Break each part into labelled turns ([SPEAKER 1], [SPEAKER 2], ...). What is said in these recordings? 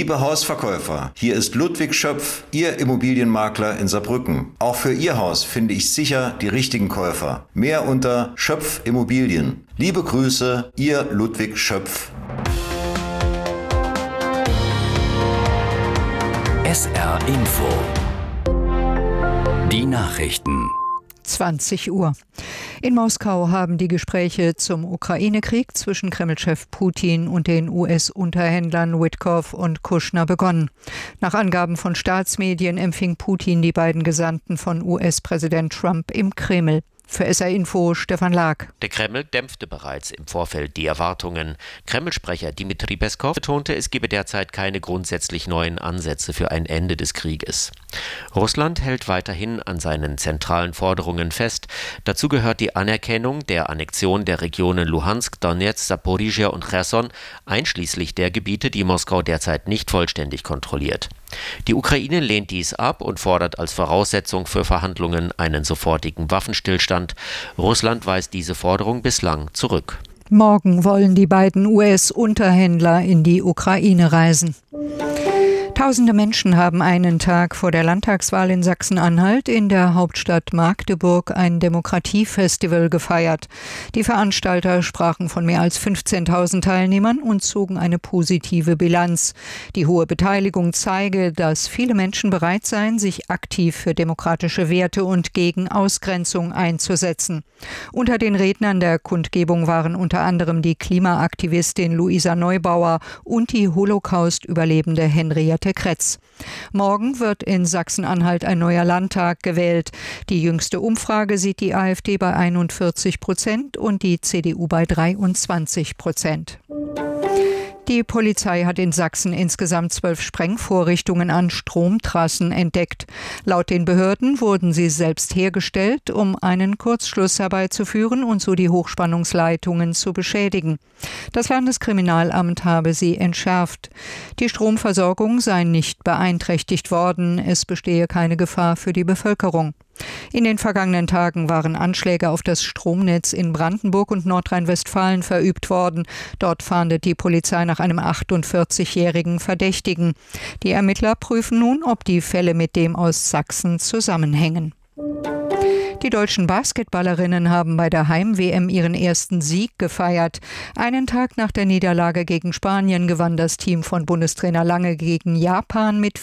[SPEAKER 1] Liebe Hausverkäufer, hier ist Ludwig Schöpf, Ihr Immobilienmakler in Saarbrücken. Auch für Ihr Haus finde ich sicher die richtigen Käufer. Mehr unter Schöpf Immobilien. Liebe Grüße, Ihr Ludwig Schöpf.
[SPEAKER 2] SR Info. Die Nachrichten.
[SPEAKER 3] 20 Uhr. In Moskau haben die Gespräche zum Ukraine-Krieg zwischen Kreml-Chef Putin und den US-Unterhändlern Witkoff und Kushner begonnen. Nach Angaben von Staatsmedien empfing Putin die beiden Gesandten von US-Präsident Trump im Kreml. Für SR Info Stefan Lag.
[SPEAKER 4] Der Kreml dämpfte bereits im Vorfeld die Erwartungen. Kreml-Sprecher Dmitri Peskov betonte, es gebe derzeit keine grundsätzlich neuen Ansätze für ein Ende des Krieges. Russland hält weiterhin an seinen zentralen Forderungen fest. Dazu gehört die Anerkennung der Annexion der Regionen Luhansk, Donetsk, Saporischschja und Cherson, einschließlich der Gebiete, die Moskau derzeit nicht vollständig kontrolliert. Die Ukraine lehnt dies ab und fordert als Voraussetzung für Verhandlungen einen sofortigen Waffenstillstand. Russland weist diese Forderung bislang zurück.
[SPEAKER 3] Morgen wollen die beiden US-Unterhändler in die Ukraine reisen. Tausende Menschen haben einen Tag vor der Landtagswahl in Sachsen-Anhalt in der Hauptstadt Magdeburg ein Demokratiefestival gefeiert. Die Veranstalter sprachen von mehr als 15.000 Teilnehmern und zogen eine positive Bilanz. Die hohe Beteiligung zeige, dass viele Menschen bereit seien, sich aktiv für demokratische Werte und gegen Ausgrenzung einzusetzen. Unter den Rednern der Kundgebung waren unter anderem die Klimaaktivistin Luisa Neubauer und die Holocaust-Überlebende Henriette Kretz. Morgen wird in Sachsen-Anhalt ein neuer Landtag gewählt. Die jüngste Umfrage sieht die AfD bei 41% und die CDU bei 23%. Die Polizei hat in Sachsen insgesamt 12 Sprengvorrichtungen an Stromtrassen entdeckt. Laut den Behörden wurden sie selbst hergestellt, um einen Kurzschluss herbeizuführen und so die Hochspannungsleitungen zu beschädigen. Das Landeskriminalamt habe sie entschärft. Die Stromversorgung sei nicht beeinträchtigt worden. Es bestehe keine Gefahr für die Bevölkerung. In den vergangenen Tagen waren Anschläge auf das Stromnetz in Brandenburg und Nordrhein-Westfalen verübt worden. Dort fahndet die Polizei nach einem 48-jährigen Verdächtigen. Die Ermittler prüfen nun, ob die Fälle mit dem aus Sachsen zusammenhängen. Die deutschen Basketballerinnen haben bei der Heim-WM ihren ersten Sieg gefeiert. Einen Tag nach der Niederlage gegen Spanien gewann das Team von Bundestrainer Lange gegen Japan mit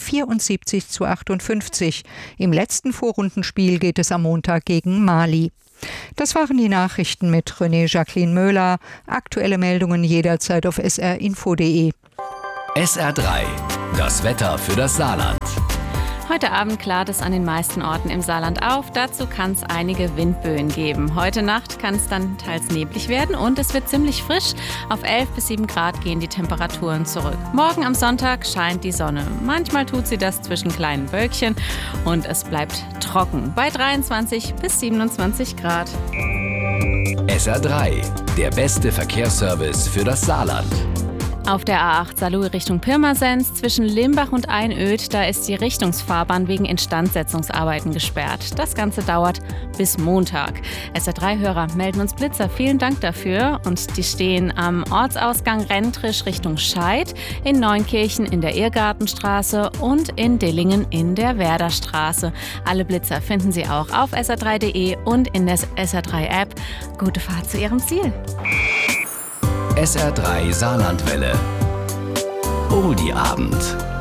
[SPEAKER 3] 74:58. Im letzten Vorrundenspiel geht es am Montag gegen Mali. Das waren die Nachrichten mit René Jacqueline Möhler. Aktuelle Meldungen jederzeit auf srinfo.de.
[SPEAKER 2] SR3, das Wetter für das Saarland.
[SPEAKER 5] Heute Abend klart es an den meisten Orten im Saarland auf. Dazu kann es einige Windböen geben. Heute Nacht kann es dann teils neblig werden und es wird ziemlich frisch. Auf 11 bis 7 Grad gehen die Temperaturen zurück. Morgen am Sonntag scheint die Sonne. Manchmal tut sie das zwischen kleinen Wölkchen und es bleibt trocken bei 23 bis 27 Grad.
[SPEAKER 2] SR3, der beste Verkehrsservice für das Saarland.
[SPEAKER 5] Auf der A8 Saarlouis Richtung Pirmasens zwischen Limbach und Einöd, da ist die Richtungsfahrbahn wegen Instandsetzungsarbeiten gesperrt. Das Ganze dauert bis Montag. SR3-Hörer melden uns Blitzer. Vielen Dank dafür. Und die stehen am Ortsausgang Rentrisch Richtung Scheid, in Neunkirchen in der Irrgartenstraße und in Dillingen in der Werderstraße. Alle Blitzer finden Sie auch auf sr3.de und in der SR3-App. Gute Fahrt zu Ihrem Ziel.
[SPEAKER 2] SR3 Saarlandwelle. Oldie Abend.